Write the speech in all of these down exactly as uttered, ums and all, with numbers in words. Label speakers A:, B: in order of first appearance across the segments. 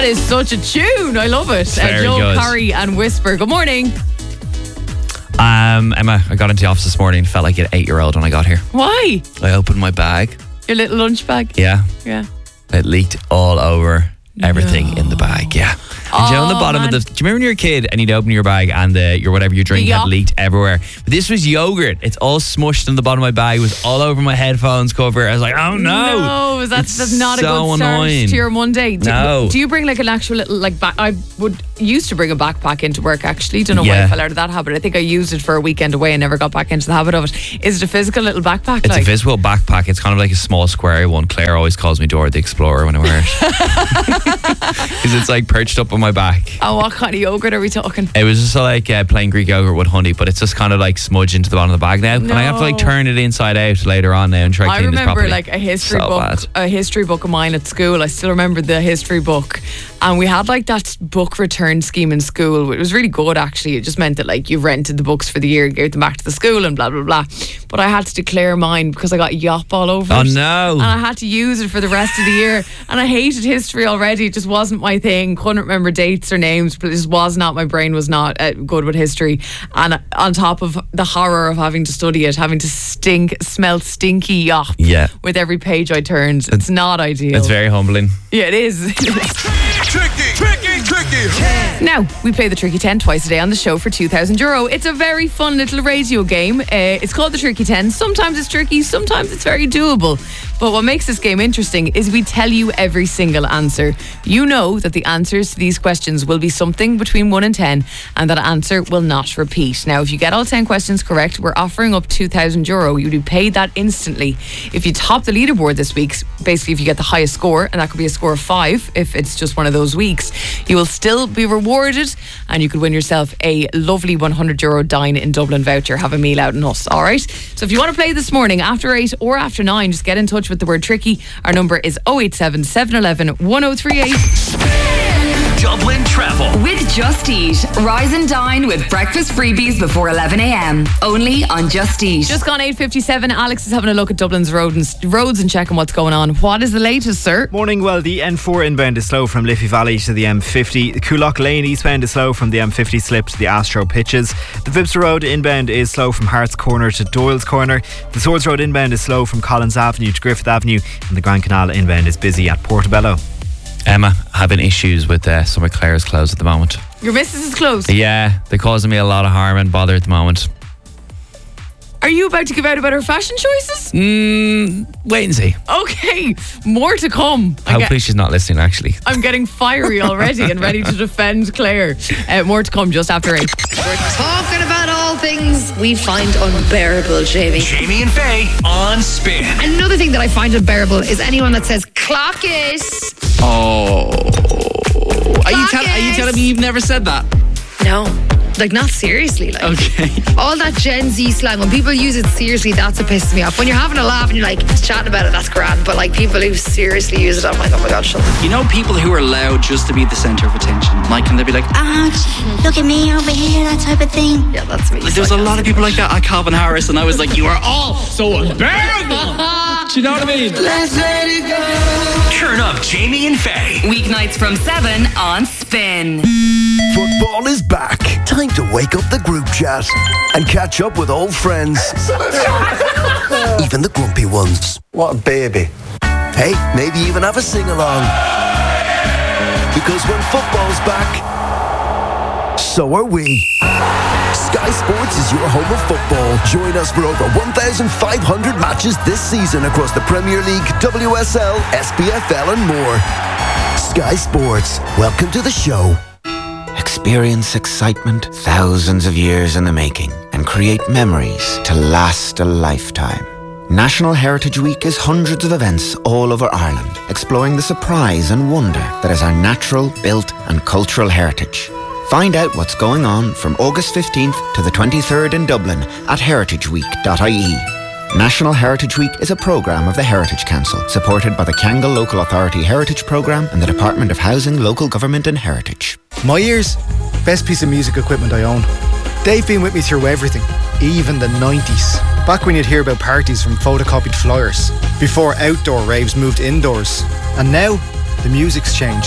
A: That is such a tune. I love it. Uh,
B: Very
A: Joe
B: good.
A: Curry and Whisper. Good morning.
B: Um, Emma, I got into the office this morning, felt like an eight-year-old when I got here.
A: Why?
B: I opened my bag.
A: Your little lunch bag?
B: Yeah.
A: Yeah.
B: It leaked all over everything no. in the bag, yeah. And you know, on the bottom
A: man.
B: of the... Do you remember when you were a kid and you'd open your bag and the, your whatever you drink
A: The
B: had
A: yop.
B: leaked everywhere? But this was yogurt. It's all smushed in the bottom of my bag. It was all over my headphones cover. I was like, oh no.
A: No, that's, that's not
B: so
A: a good start
B: annoying.
A: to your Monday. Do,
B: No.
A: do you bring like an actual little, like, back? I would used to bring a backpack into work actually. Don't know why
B: Yeah.
A: I fell out of that habit. I think I used it for a weekend away and never got back into the habit of it. Is it a physical little backpack?
B: It's
A: like?
B: a physical backpack. It's kind of like a small square one. Claire always calls me Dora the Explorer when I wear it. Because it's like perched up on my back.
A: Oh, what kind of yogurt are we talking?
B: It was just like uh, plain Greek yogurt with honey, but it's just kind of like smudged into the bottom of the bag now. And I have to like
A: No.
B: turn it inside out later on now and try to
A: I
B: clean this
A: remember
B: properly.
A: like a history
B: So
A: book,
B: bad.
A: a history book of mine at school. I still remember the history book, and we had like that book return scheme in school. It was really good actually. It just meant that like you rented the books for the year, gave them back to the school, and blah blah blah. But I had to declare mine because I got yop all over
B: Oh
A: it.
B: no.
A: And I had to use it for the rest of the year. And I hated history already. It just wasn't my thing. Couldn't remember dates or names, but it just was not, my brain was not uh, good with history. And on top of the horror of having to study it, having to stink, smell stinky yop
B: Yeah.
A: with every page I turned, it's not ideal.
B: It's very humbling.
A: Yeah, it is.
C: Tricky, tricky, tricky.
A: Now, we play the Tricky ten twice a day on the show for two thousand euro. It's a very fun little radio game. Uh, it's called the Tricky ten. Sometimes it's tricky, sometimes it's very doable. But what makes this game interesting is we tell you every single answer. You know that the answers to these questions will be something between one and ten, and that answer will not repeat. Now, if you get all ten questions correct, we're offering up two thousand euro. You'd be paid that instantly. If you top the leaderboard this week, basically if you get the highest score, and that could be a score of five if it's just one of those weeks, you will still be rewarded, and you could win yourself a lovely one hundred euro Dine in Dublin voucher. Have a meal out in us, all right? So if you want to play this morning after eight or after nine, just get in touch with the word tricky. Our number is oh eight seven, seven one one, one oh three eight.
D: Dublin Travel.
E: With Just Eat. Rise and dine with breakfast freebies before eleven a.m. Only on Just Eat.
A: Just gone eight fifty-seven. Alex is having a look at Dublin's road and, roads and checking what's going on. What is the latest, sir?
F: Morning. Well, the N four inbound is slow from Liffey Valley to the M fifty. The Coolock Lane eastbound is slow from the M fifty slip to the Astro Pitches. The Vibster Road inbound is slow from Hart's Corner to Doyle's Corner. The Swords Road inbound is slow from Collins Avenue to Griffith Avenue. And the Grand Canal inbound is busy at Portobello.
B: Emma, having issues with uh, some of Claire's clothes at the moment.
A: Your missus is closed.
B: Yeah, they're causing me a lot of harm and bother at the moment.
A: Are you about to give out about her fashion choices?
B: Mm, wait and see.
A: Okay, more to come. I
B: Hopefully
A: get-
B: she's not listening, actually.
A: I'm getting fiery already and ready to defend Claire. Uh, more to come just after eight.
G: We're talking about all things we find unbearable, Jamie.
D: Jamie and Faye on Spin.
G: Another thing that I find unbearable is anyone that says clock it.
H: Oh. Are you, tell, are you
G: Clock it.
H: telling me you've never said that?
G: No, like not seriously. Like
H: Okay.
G: all that Gen Z slang, when people use it seriously, that's what pisses me off. When you're having a laugh and you're like chatting about it, that's grand. But like people who seriously use it, I'm like, oh my god, shut up.
H: You know people who are loud just to be the centre of attention? Like, and they'll be like,
I: Ouch, look at me over here, that type of thing.
G: Yeah, that's me.
H: like there's a lot of people like that at Calvin Harris, and I was like, you are all so unbearable. Do you know what I mean?
I: Let's let it go.
D: Turn up Jamie and Faye.
E: Weeknights from seven on Spin.
J: Football is back. Time to wake up the group chat and catch up with old friends. Even the grumpy ones. What a baby. Hey, maybe even have a sing-along. Because when football's back, so are we. Sky Sports is your home of football. Join us for over one thousand five hundred matches this season across the Premier League, W S L, S P F L and more. Sky Sports, welcome to the show.
K: Experience excitement thousands of years in the making and create memories to last a lifetime. National Heritage Week is hundreds of events all over Ireland, exploring the surprise and wonder that is our natural, built and cultural heritage. Find out what's going on from August fifteenth to the twenty-third in Dublin at heritage week dot I E. National Heritage Week is a programme of the Heritage Council, supported by the Kangol Local Authority Heritage Programme and the Department of Housing, Local Government and Heritage.
L: My ears, best piece of music equipment I own. They've been with me through everything, even the nineties. Back when you'd hear about parties from photocopied flyers, before outdoor raves moved indoors. And now, the music's changed.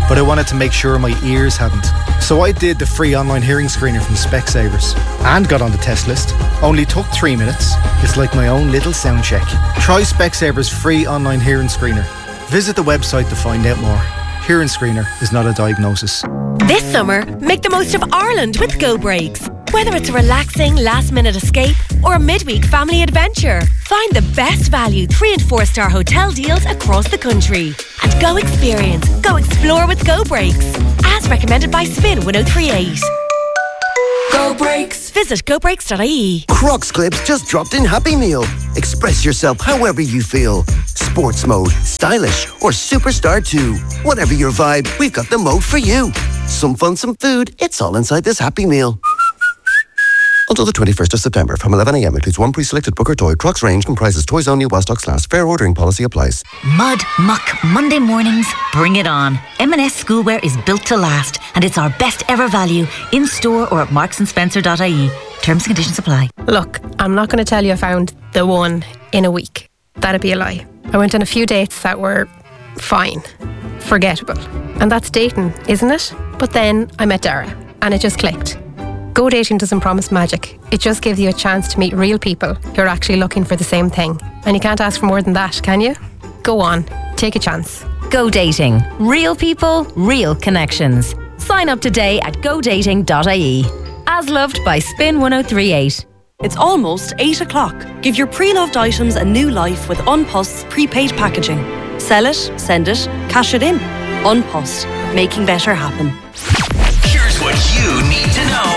L: but I wanted to make sure my ears hadn't. So I did the free online hearing screener from Specsavers and got on the test list. Only took three minutes. It's like my own little sound check. Try Specsavers free online hearing screener. Visit the website to find out more. Hearing screener is not a diagnosis.
M: This summer, make the most of Ireland with Go Breaks. Whether it's a relaxing last-minute escape or a midweek family adventure, find the best value three and four star hotel deals across the country. And go experience, go explore with Go Breaks. As recommended by Spin one oh three eight. Go Breaks. Visit go breaks dot I E.
J: Crocs Clips just dropped in Happy Meal. Express yourself however you feel. Sports mode, stylish, or superstar too. Whatever your vibe, we've got the mode for you. Some fun, some food, it's all inside this Happy Meal. Until the twenty-first of September, from eleven a m, includes one pre-selected Booker toy. Crocs range comprises toys only while stocks last. Fair ordering policy applies.
N: Mud, muck, Monday mornings, bring it on. M and S Schoolwear is built to last, and it's our best ever value, in store or at marks and spencer dot I E. Terms and conditions apply.
O: Look, I'm not going to tell you I found the one in a week. That'd be a lie. I went on a few dates that were fine, forgettable. And that's dating, isn't it? But then I met Dara, and it just clicked. Go Dating doesn't promise magic. It just gives you a chance to meet real people who are actually looking for the same thing. And you can't ask for more than that, can you? Go on, take a chance.
P: Go Dating. Real people, real connections. Sign up today at go dating dot I E. As loved by Spin one oh three eight.
Q: It's almost eight o'clock. Give your pre-loved items a new life with Unpost's prepaid packaging. Sell it, send it, cash it in. Unpost, making better happen.
D: Here's what you need to know.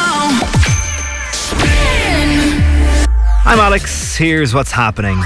F: I'm Alex. Here's what's happening.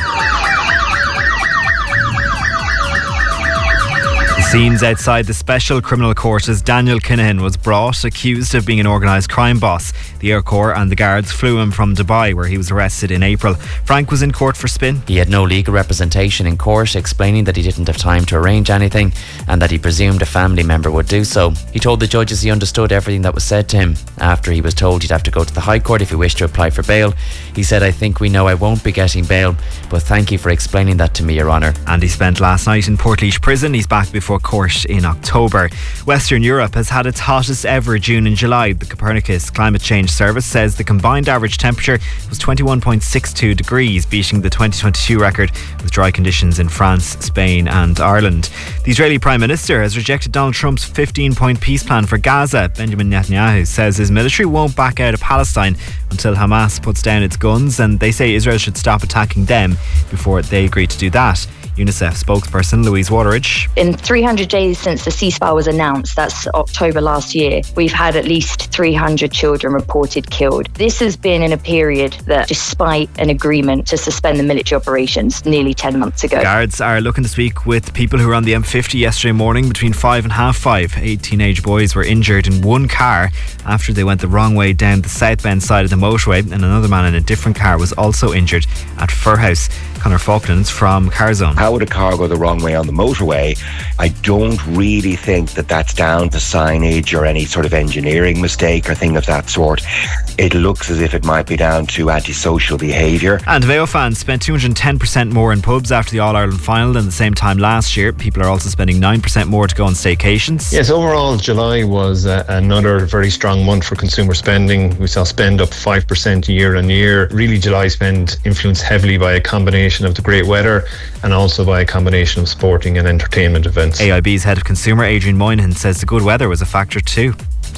F: The scenes outside the Special Criminal Court as Daniel Kinahan was brought, accused of being an organised crime boss. The Air Corps and the guards flew him from Dubai, where he was arrested in April. Frank was in court for Spin.
R: He had no legal representation in court, explaining that he didn't have time to arrange anything and that he presumed a family member would do so. He told the judges he understood everything that was said to him. After he was told he'd have to go to the High Court if he wished to apply for bail, he said, "I think we know I won't be getting bail, but thank you for explaining that to me, Your Honour."
F: And he spent last night in Portlaoise Prison. He's back before court in October. Western Europe has had its hottest ever June and July. The Copernicus Climate Change Service says the combined average temperature was twenty-one point six two degrees, beating the twenty twenty-two record, with dry conditions in France, Spain and Ireland. The Israeli Prime Minister has rejected Donald Trump's fifteen-point peace plan for Gaza. Benjamin Netanyahu says his military won't back out of Palestine until Hamas puts down its guns, and they say Israel should stop attacking them before they agree to do that. UNICEF spokesperson Louise Wateridge.
S: In three hundred days since the ceasefire was announced, that's October last year, we've had at least three hundred children reported killed. This has been in a period that, despite an agreement to suspend the military operations nearly ten months ago.
F: Guards are looking to speak with people who were on the M fifty yesterday morning between five and half five. Eight teenage boys were injured in one car after they went the wrong way down the southbound side of the motorway, and another man in a different car was also injured at Furhouse. Connor Falklands from Carzone.
T: How would a car go the wrong way on the motorway? I don't really think that that's down to signage or any sort of engineering mistake or thing of that sort. It looks as if it might be down to antisocial behaviour.
F: And Veo fans spent two hundred ten percent more in pubs after the All-Ireland final than the same time last year. People are also spending nine percent more to go on staycations.
U: Yes, overall July was uh, another very strong month for consumer spending. We saw spend up five percent year on year. Really, July spend influenced heavily by a combination of the great weather and also by a combination of sporting and entertainment events.
F: A I B's head of consumer Adrian Moynihan says the good weather was a factor too.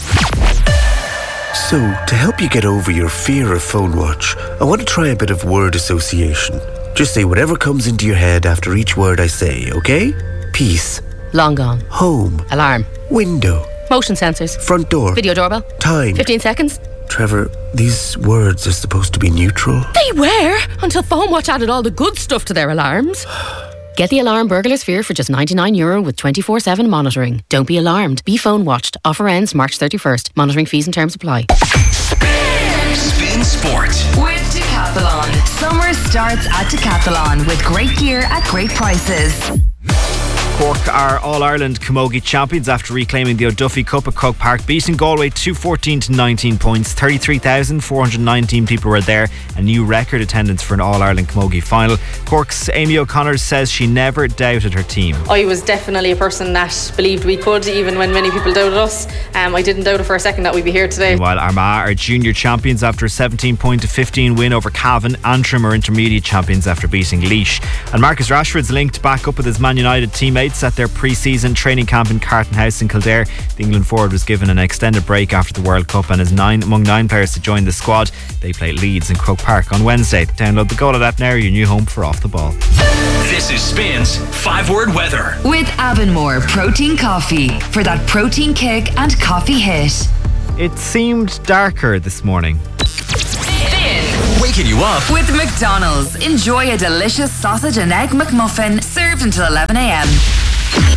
J: So, to help you get over your fear of phone watch, I want to try a bit of word association. Just say whatever comes into your head after each word I say, okay? Peace.
V: Long gone.
J: Home.
V: Alarm.
J: Window.
V: Motion sensors.
J: Front door.
V: Video doorbell.
J: Time.
V: fifteen seconds.
J: Trevor, these words are supposed to be neutral.
V: They were, until Phone Watch added all the good stuff to their alarms. Get the alarm Burglar Sphere for just ninety-nine euro with twenty-four seven monitoring. Don't be alarmed. Be phone watched. Offer ends March thirty-first. Monitoring fees and terms apply.
D: Spin, Spin Sport
E: with Decathlon. Summer starts at Decathlon with great gear at great prices.
F: Cork are All-Ireland Camogie champions after reclaiming the O'Duffy Cup at Croke Park, beating Galway two fourteen to nineteen points. thirty-three thousand four hundred nineteen people were there, a new record attendance for an All-Ireland Camogie final. Cork's Amy O'Connor says she never doubted her team.
B: I was definitely a person that believed we could, even when many people doubted us. Um, I didn't doubt it for a second that we'd be here today.
F: While Armagh are junior champions after a seventeen point to fifteen win over Cavan, Antrim are intermediate champions after beating Laois. And Marcus Rashford's linked back up with his Man United teammates at their pre-season training camp in Carton House in Kildare. The England forward was given an extended break after the World Cup and is nine among nine players to join the squad. They play Leeds in Croke Park on Wednesday. Download the Goal app now, your new home for Off the Ball.
D: This is Spins five word weather
E: with Avonmore Protein Coffee for that protein kick and coffee hit.
F: It seemed darker this morning.
D: Waking you up
E: with McDonald's. Enjoy a delicious sausage and egg McMuffin served until eleven a.m.